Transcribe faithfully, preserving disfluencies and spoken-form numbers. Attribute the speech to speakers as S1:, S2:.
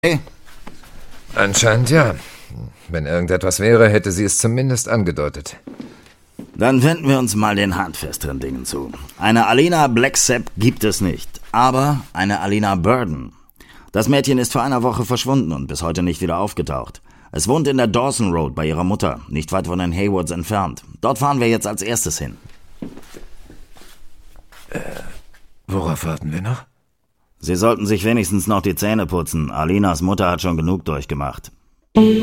S1: Hey.
S2: Anscheinend ja. Wenn irgendetwas wäre, hätte sie es zumindest angedeutet.
S1: Dann wenden wir uns mal den handfesteren Dingen zu. Eine Alina Blacksap gibt es nicht, aber eine Alina Burden. Das Mädchen ist vor einer Woche verschwunden und bis heute nicht wieder aufgetaucht. Es wohnt in der Dawson Road bei ihrer Mutter, nicht weit von den Haywoods entfernt. Dort fahren wir jetzt als erstes hin.
S2: Äh, worauf warten wir noch?
S1: Sie sollten sich wenigstens noch die Zähne putzen. Alinas Mutter hat schon genug durchgemacht.